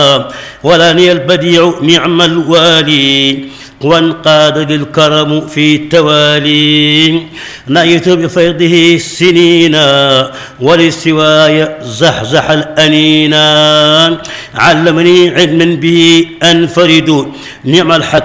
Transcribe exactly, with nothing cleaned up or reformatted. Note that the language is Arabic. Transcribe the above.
ولاني البديع نعم الوالي وانقاد للكرم في التوالي. نأيت بفيضه السنين ولسواي زحزح الأنينا. علمني علما به أنفرد نعم الحكيم